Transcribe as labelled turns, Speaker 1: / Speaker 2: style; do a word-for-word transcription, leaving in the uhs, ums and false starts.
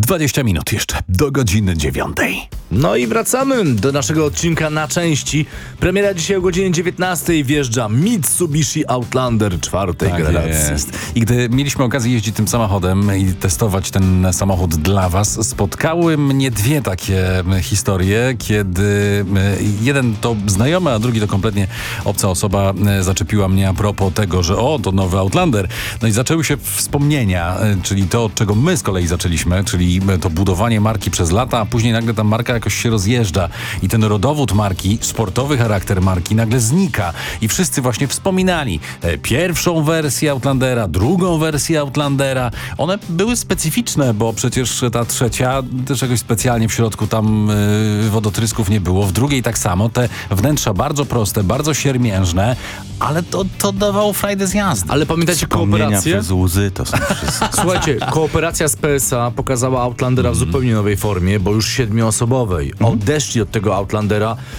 Speaker 1: dwadzieścia minut jeszcze do godziny dziewiątej.
Speaker 2: No i wracamy do naszego odcinka na części. Premiera dzisiaj o godzinie dziewiętnastej wjeżdża Mitsubishi Outlander czwartej
Speaker 1: Tak
Speaker 2: generacji.
Speaker 1: jest. I gdy mieliśmy okazję jeździć tym samochodem i testować ten samochód dla was, spotkały mnie dwie takie historie, kiedy jeden to znajomy, a drugi to kompletnie obca osoba zaczepiła mnie a propos tego, że o, to nowy Outlander. No i zaczęły się wspomnienia, czyli to, od czego my z kolei zaczęliśmy, czyli to budowanie marki przez lata, a później nagle ta marka jakoś się rozjeżdża i ten rodowód marki, sportowy charakter marki nagle znika i wszyscy właśnie wspominali e, pierwszą wersję Outlandera, drugą wersję Outlandera. One były specyficzne, bo przecież ta trzecia też jakoś specjalnie w środku tam e, wodotrysków nie było. W drugiej tak samo, te wnętrza bardzo proste, bardzo siermiężne, ale to, to dawało frajdę z jazdy.
Speaker 2: Ale pamiętacie
Speaker 3: Wspomnienia
Speaker 2: kooperację?
Speaker 3: przez łzy to są wszystko.
Speaker 2: Słuchajcie, kooperacja z P S A pokazała Outlandera w zupełnie nowej formie, bo już siedmioosobowej. Odeszli od tego Outlandera